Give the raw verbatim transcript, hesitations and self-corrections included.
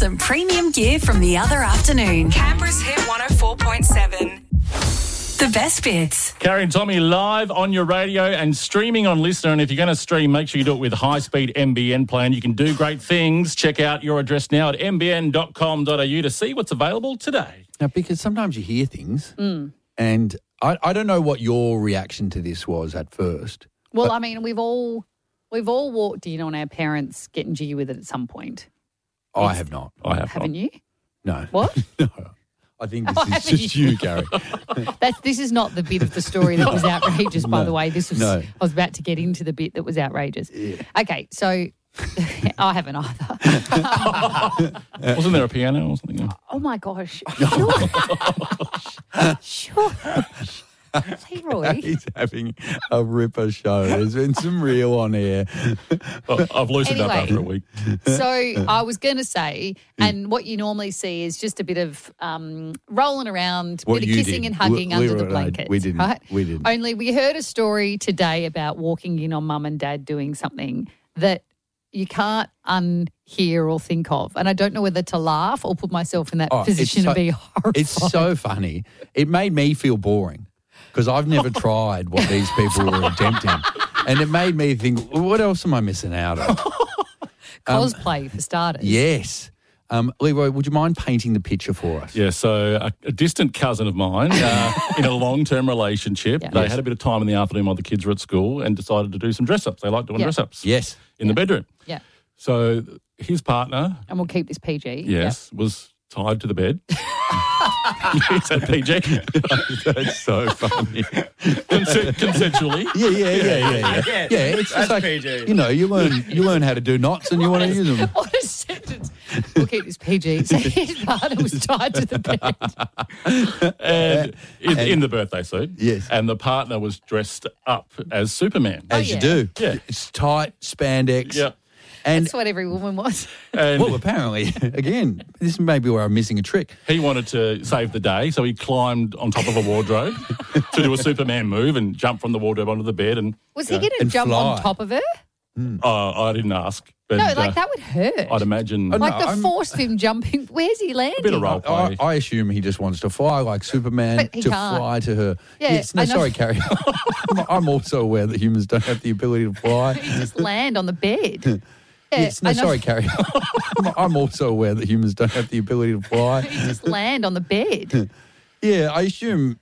some premium gear from the other afternoon. Canberra's Hit one oh four point seven. The best bits. Carrie and Tommy live on your radio and streaming on Listener. And if you're going to stream, make sure you do it with high-speed M B N plan. You can do great things. Check out your address now at m b n dot com dot a u to see what's available today. Now, because sometimes you hear things, Mm. and I, I don't know what your reaction to this was at first. Well, but- I mean, we've all we've all walked in on our parents getting jiggy with it at some point. I have not. I have Haven't not. you? No. What? No. I think this Oh, is haven't just you? you, Gary. That's, this is not the bit of the story that was outrageous, by No. the way. This was No. I was about to get into the bit that was outrageous. Yeah. Okay, so I haven't either. Wasn't there a piano or something? Oh my gosh! Sure. Sure. Hey, Roy. He's having a ripper show. There's been some real on air. Well, I've loosened up Anyway. after a week. So I was going to say, and what you normally see is just a bit of um, rolling around, What bit of you kissing did. and hugging We- under we the were- blankets. we didn't. Right? We didn't. Only we heard a story today about walking in on mum and dad doing something that you can't unhear or think of. And I don't know whether to laugh or put myself in that Oh, it's position so- and be horrified. It's so funny. It made me feel boring because I've never tried what these people were attempting. And it made me think, what else am I missing out on? Cosplay, for starters. Yes. Um, Leroy, would you mind painting the picture for us? Yeah, so a, a distant cousin of mine uh, in a long-term relationship, Yeah. they Yes. had a bit of time in the afternoon while the kids were at school and decided to do some dress-ups. They like doing Yeah. dress-ups Yes. in the bedroom. Yeah. So his partner, And we'll keep this P G. yes, was tied to the bed. He said P G. That's so funny. Consen- consensually. Yeah, yeah, yeah, yeah, yeah. Yeah, it's just like, you know, you learn you learn how to do knots and you want to use them. What a sentence. We'll keep this P G. So his partner was tied to the bed. And in, And- in the birthday suit. Yes. And the partner was dressed up as Superman. As yeah. you do. Yeah. It's tight, spandex. Yeah. And, That's what every woman was. And well, apparently, again, this may be where I'm missing a trick. he wanted to save the day, so he climbed on top of a wardrobe to do a Superman move and jump from the wardrobe onto the bed. And Was he going to And jump fly. on top of her? uh, I didn't ask. But, No, like uh, that would hurt. I'd imagine Oh, like no, the I'm- force of him jumping. Where's he landing? a bit of role I, play. I assume he just wants to fly like Superman But he to can't. fly to her. Yeah, yes, no, I know. sorry, Carrie. I'm- I'm also aware that humans don't have the ability to fly. He just land on the bed. Yeah, Yes, no, I know. sorry, Carrie. I'm- I'm also aware that humans don't have the ability to fly. He just land on the bed. Yeah, I assume